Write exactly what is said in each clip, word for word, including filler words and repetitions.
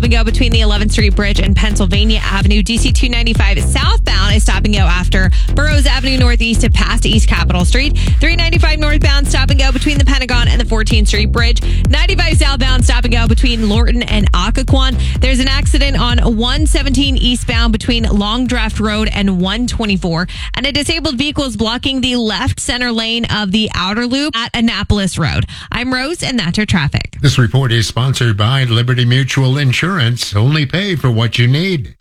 and go between the eleventh Street Bridge and Pennsylvania Avenue. D C two ninety-five southbound is stop and go after Burroughs Avenue northeast to past East Capitol Street. three ninety-five northbound stop and go between the Pentagon and the fourteenth Street Bridge. ninety-five southbound stop and go between Lorton and Occoquan. There's an accident on one seventeen eastbound between Long Draft Road and one twenty-four. And a disabled vehicle is blocking the left center lane of the outer loop at Annapolis Road. I'm Rose, and that's your traffic. This report is sponsored by Liberty Mutual Insurance. Only pay for what you need.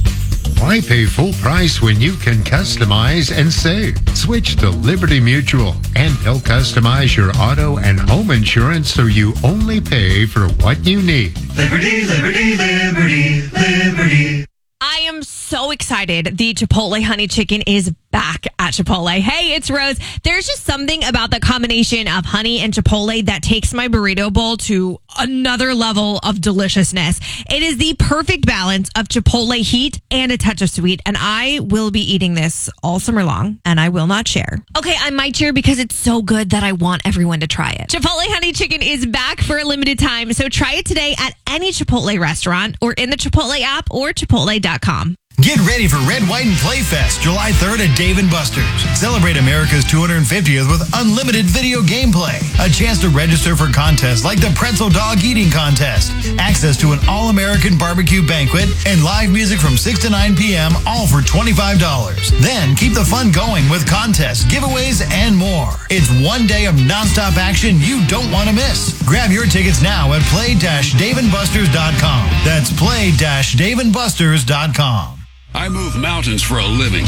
Why pay full price when you can customize and save? Switch to Liberty Mutual, and they'll customize your auto and home insurance so you only pay for what you need. Liberty, Liberty, Liberty, Liberty. I am so excited. The Chipotle Honey Chicken is back at Chipotle. Hey, it's Rose. There's just something about the combination of honey and Chipotle that takes my burrito bowl to another level of deliciousness. It is the perfect balance of Chipotle heat and a touch of sweet, and I will be eating this all summer long, and I will not share. Okay, I might share because it's so good that I want everyone to try it. Chipotle Honey Chicken is back for a limited time, so try it today at any Chipotle restaurant or in the Chipotle app or chipotle dot com. Get ready for Red, White, and Play Fest July third at Dave and Buster's. Celebrate America's two hundred fiftieth with unlimited video gameplay, a chance to register for contests like the Pretzel Dog Eating Contest, access to an all-American barbecue banquet, and live music from six to nine p.m., all for twenty-five dollars. Then keep the fun going with contests, giveaways, and more. It's one day of nonstop action you don't want to miss. Grab your tickets now at play dash dave and busters dot com. That's play dash dave and busters dot com. I move mountains for a living.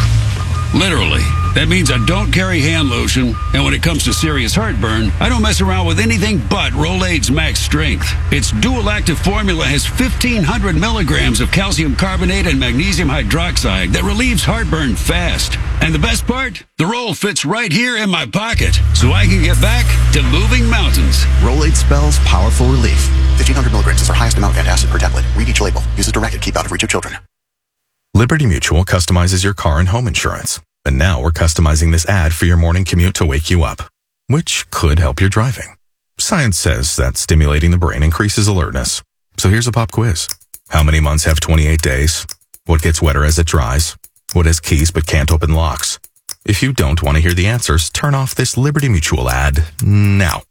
Literally. That means I don't carry hand lotion, and when it comes to serious heartburn, I don't mess around with anything but Rolaids Max Strength. Its dual-active formula has fifteen hundred milligrams of calcium carbonate and magnesium hydroxide that relieves heartburn fast. And the best part? The roll fits right here in my pocket, so I can get back to moving mountains. Rolaids spells powerful relief. fifteen hundred milligrams is our highest amount of antacid per tablet. Read each label. Use as directed. Keep out of reach of children. Liberty Mutual customizes your car and home insurance. And now we're customizing this ad for your morning commute to wake you up, which could help your driving. Science says that stimulating the brain increases alertness. So here's a pop quiz. How many months have twenty-eight days? What gets wetter as it dries? What has keys but can't open locks? If you don't want to hear the answers, turn off this Liberty Mutual ad now.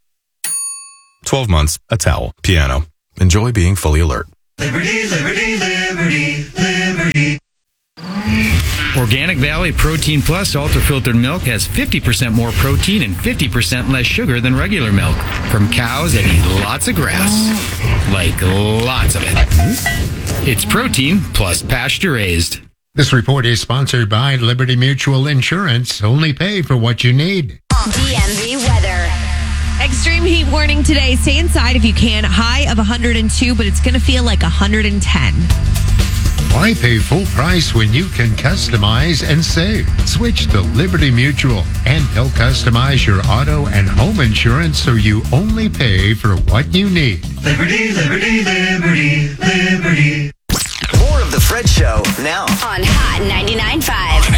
twelve months, a towel, piano. Enjoy being fully alert. Liberty, Liberty, Liberty, Liberty. Organic Valley Protein Plus Ultra Filtered Milk has fifty percent more protein and fifty percent less sugar than regular milk from cows that eat lots of grass. Like lots of it. It's protein plus pasture raised. This report is sponsored by Liberty Mutual Insurance. Only pay for what you need. D M V weather. Extreme heat warning today. Stay inside if you can. High of one hundred two, but it's going to feel like one hundred ten. Why pay full price when you can customize and save? Switch to Liberty Mutual, and they'll customize your auto and home insurance so you only pay for what you need. Liberty, Liberty, Liberty, Liberty. More of The Fred Show now On Hot ninety-nine point five.